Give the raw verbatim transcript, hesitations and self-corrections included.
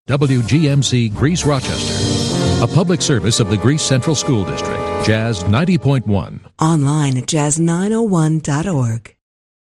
W G M C Greece Rochester, a public service of the Greece Central School District, Jazz ninety point one. Online at jazz nine oh one dot org.